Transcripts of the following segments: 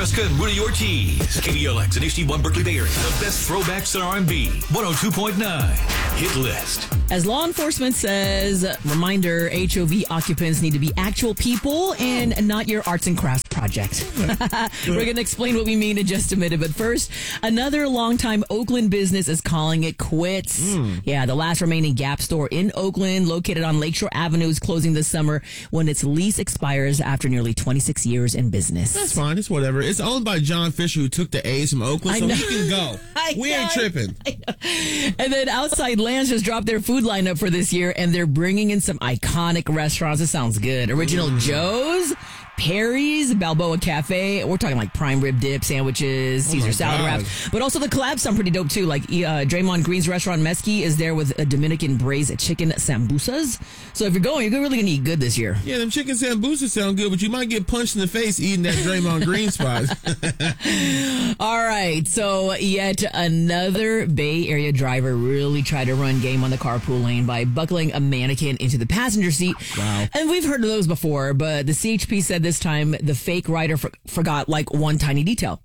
DeFresca and Rudy Ortiz. KBLX and HD1 Berkeley Bay Area. The best throwbacks in R&B. 102.9. Hit List. As law enforcement says, reminder, HOV occupants need to be actual people and not your arts and crafts project. We're going to explain what we mean in just a minute. But first, another longtime Oakland business is calling it quits. Yeah, the last remaining Gap store in Oakland, located on Lakeshore Avenue, is closing this summer when its lease expires after nearly 26 years in business. That's fine. It's whatever. It's owned by John Fisher, who took the A's from Oakland, so he can go. We ain't tripping. And then Outside Lands just dropped their food lineup for this year, and they're bringing in some iconic restaurants. It sounds good. Original Joe's, Perry's, Balboa Cafe. We're talking like prime rib dip sandwiches, Caesar salad wraps. But also the collabs sound pretty dope too. Like Draymond Green's restaurant Mesky is there with a Dominican braised chicken sambusas. So if you're going, you're really going to eat good this year. Yeah, them chicken sambusas sound good, but you might get punched in the face eating that Draymond Green spot. All right. So yet another Bay Area driver really tried to run game on the carpool lane by buckling a mannequin into the passenger seat. Wow. And we've heard of those before, but the CHP said this time the fake rider forgot like one tiny detail.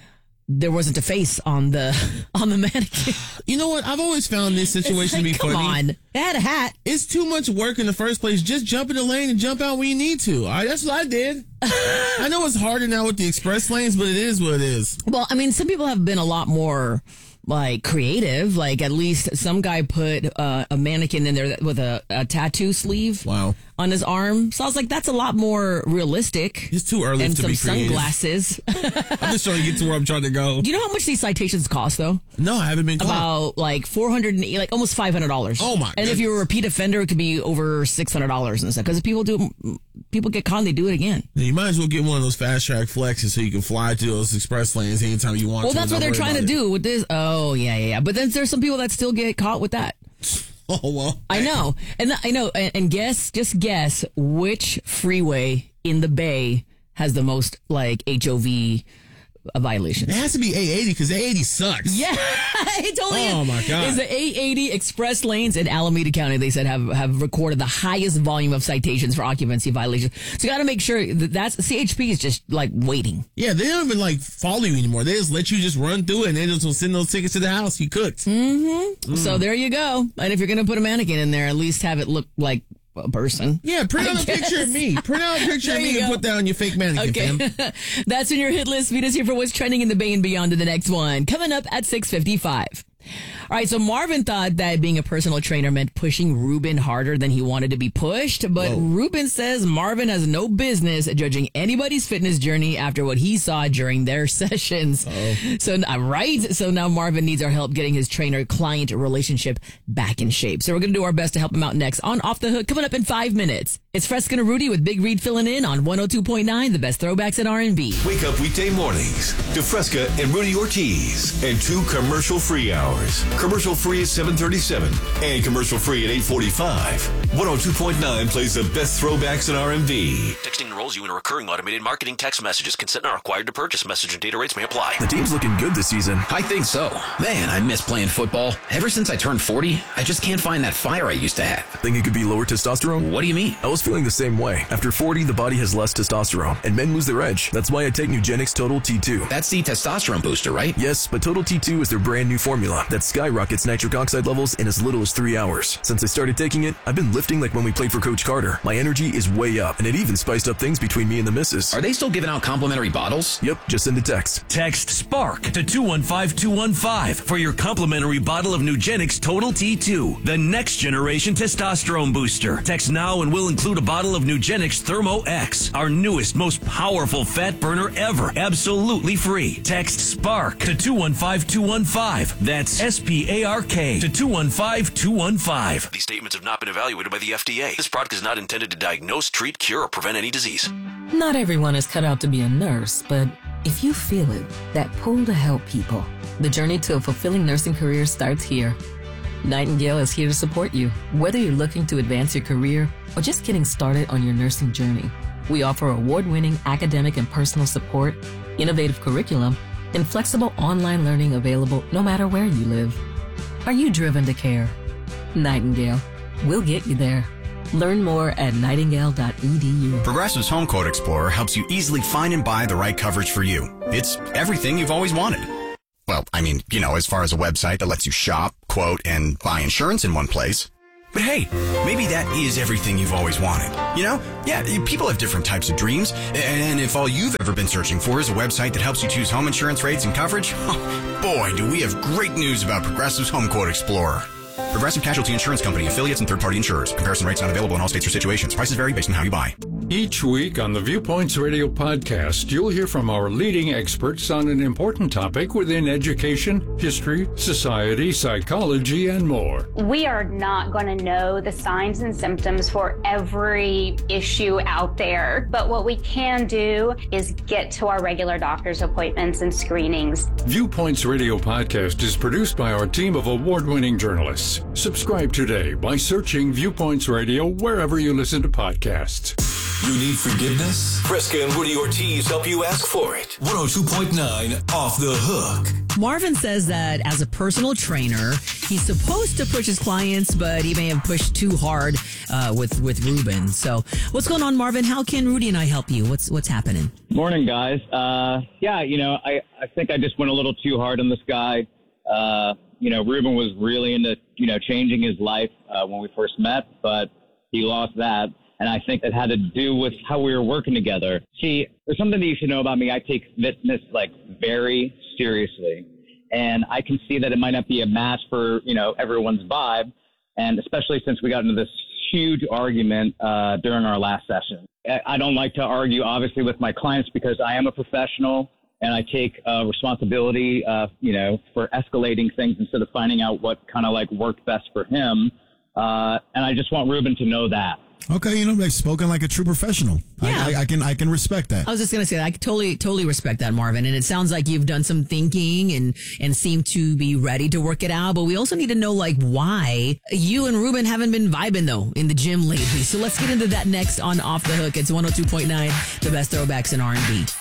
There wasn't a face on the mannequin. You know what? I've always found this situation to be funny. Come on. It had a hat. It's too much work in the first place. Just jump in the lane and jump out when you need to. That's what I did. I know it's harder now with the express lanes, but it is what it is. Well, I mean, some people have been a lot more like creative. Like at least some guy put a mannequin in there with a tattoo sleeve. Wow. On his arm. So I was like, that's a lot more realistic. It's too early and to be creative. And some sunglasses. I'm just trying to get to where I'm trying to go. Do you know how much these citations cost, though? No, I haven't been caught. About like $400, like almost $500. Oh my! And if you're a repeat offender, it could be over $600 and stuff. Because people get caught and they do it again. Yeah, you might as well get one of those fast track flexes so you can fly to those express lanes anytime you want. Well, that's what they're trying to do with this. Oh yeah. But then there's some people that still get caught with that. Oh, well. I know. And just guess which freeway in the Bay has the most, like, HOV violations. It has to be 880 because 880 sucks. Yeah. It totally is. Oh, my God. It's the 880 express lanes in Alameda County, they said, have recorded the highest volume of citations for occupancy violations. So you got to make sure that's CHP is just, like, waiting. Yeah, they don't even, like, follow you anymore. They just let you just run through it, and they just will send those tickets to the house. You cooked. Mm-hmm. So there you go. And if you're going to put a mannequin in there, at least have it look like a person. Yeah, print out a picture of me. Print out a picture of me and put that on your fake mannequin, fam. That's in your hit list. Meet us here for what's trending in the Bay and beyond in the next one. Coming up at 6:55. All right, so Marvin thought that being a personal trainer meant pushing Ruben harder than he wanted to be pushed, but Ruben says Marvin has no business judging anybody's fitness journey after what he saw during their sessions. So now Marvin needs our help getting his trainer-client relationship back in shape. So we're going to do our best to help him out next on Off the Hook, coming up in 5 minutes. It's Fresca and Rudy with Big Reed filling in on 102.9, the best throwbacks in R&B. Wake up weekday mornings to Fresca and Rudy Ortiz and 2 commercial-free hours. Commercial-free at 7:37 and commercial-free at 8:45. 102.9 plays the best throwbacks in R&B. Texting enrolls you in a recurring automated marketing text messages. Consent not required to purchase. Message and data rates may apply. The team's looking good this season. I think so. Man, I miss playing football. Ever since I turned 40, I just can't find that fire I used to have. Think it could be lower testosterone? What do you mean? I was feeling the same way. After 40, the body has less testosterone, and men lose their edge. That's why I take Nugenix Total T2. That's the testosterone booster, right? Yes, but Total T2 is their brand new formula that skyrockets nitric oxide levels in as little as 3 hours. Since I started taking it, I've been lifting like when we played for Coach Carter. My energy is way up, and it even spiced up things between me and the missus. Are they still giving out complimentary bottles? Yep, just send a text. Text SPARK to 215215 for your complimentary bottle of Nugenix Total T2, the next generation testosterone booster. Text now and we'll include a bottle of Nugenix Thermo X, our newest, most powerful fat burner ever, absolutely free. Text SPARK to 215215. That's SPARK to 215215. These statements have not been evaluated by the FDA. This product is not intended to diagnose, treat, cure, or prevent any disease. Not everyone is cut out to be a nurse, but if you feel it, that pull to help people, the journey to a fulfilling nursing career starts here. Nightingale is here to support you, whether you're looking to advance your career or just getting started on your nursing journey. We offer award-winning academic and personal support, innovative curriculum, and flexible online learning available no matter where you live. Are you driven to care? Nightingale. We'll get you there. Learn more at nightingale.edu. Progressive's Home Quote Explorer helps you easily find and buy the right coverage for you. It's everything you've always wanted. Well, I mean, as far as a website that lets you shop, quote, and buy insurance in one place. But hey, maybe that is everything you've always wanted. Yeah, people have different types of dreams. And if all you've ever been searching for is a website that helps you choose home insurance rates and coverage, boy, do we have great news about Progressive's Home Quote Explorer. Progressive Casualty Insurance Company, affiliates, and third-party insurers. Comparison rates not available in all states or situations. Prices vary based on how you buy. Each week on the Viewpoints Radio podcast, you'll hear from our leading experts on an important topic within education, history, society, psychology, and more. We are not going to know the signs and symptoms for every issue out there, but what we can do is get to our regular doctor's appointments and screenings. Viewpoints Radio podcast is produced by our team of award-winning journalists. Subscribe today by searching Viewpoints Radio wherever you listen to podcasts. You need forgiveness? Fresca and Woody Ortiz help you ask for it. 102.9 Off the Hook. Marvin says that as a personal trainer, he's supposed to push his clients, but he may have pushed too hard with Ruben. So what's going on, Marvin? How can Rudy and I help you? What's happening? Morning, guys. I think I just went a little too hard on this guy. Ruben was really into, changing his life when we first met, but he lost that. And I think it had to do with how we were working together. See, there's something that you should know about me. I take fitness very seriously. And I can see that it might not be a match for, everyone's vibe. And especially since we got into this huge argument during our last session. I don't like to argue, obviously, with my clients because I am a professional and I take responsibility, for escalating things instead of finding out what kind of worked best for him. And I just want Ruben to know that. Okay, they've spoken like a true professional. Yeah. I can respect that. I was just going to say, I totally respect that, Marvin. And it sounds like you've done some thinking and seem to be ready to work it out. But we also need to know, why you and Ruben haven't been vibing, though, in the gym lately. So let's get into that next on Off the Hook. It's 102.9, the best throwbacks in R&B.